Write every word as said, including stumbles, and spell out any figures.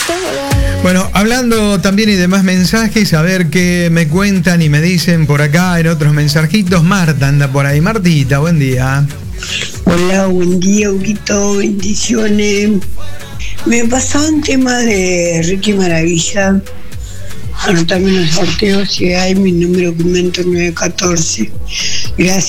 Bueno, hablando también y demás mensajes, a ver qué me cuentan y me dicen por acá en otros mensajitos. Marta anda por ahí. Martita, buen día. Hola, buen día, Huguito, bendiciones. Me pasó un tema de Ricky Maravilla. Anotame en los sorteos si hay mi número documento nueve catorce. Gracias.